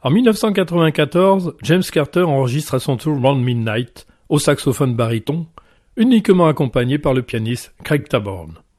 En 1994, James Carter enregistre à son tour Round Midnight, au saxophone baryton, uniquement accompagné par le pianiste Craig Taborn.